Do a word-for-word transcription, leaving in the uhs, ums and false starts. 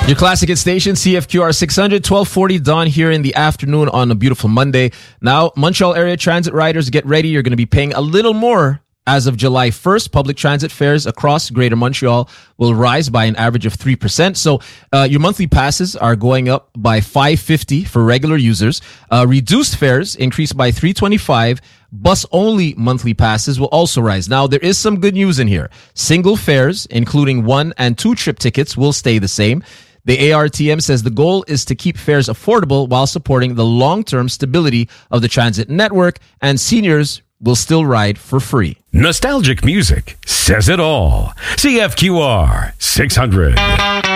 Your classic hit station, C F Q R six hundred, twelve forty dawn here in the afternoon on a beautiful Monday. Now, Montreal area transit riders, get ready. You're going to be paying a little more as of July first. Public transit fares across Greater Montreal will rise by an average of three percent. So uh, your monthly passes are going up by five dollars and fifty cents for regular users. Uh, reduced fares increased by three dollars and twenty-five cents. Bus-only monthly passes will also rise. Now, there is some good news in here. Single fares, including one and two trip tickets, will stay the same. The A R T M says the goal is to keep fares affordable while supporting the long-term stability of the transit network, and seniors will still ride for free. Nostalgic music says it all. C F Q R six hundred.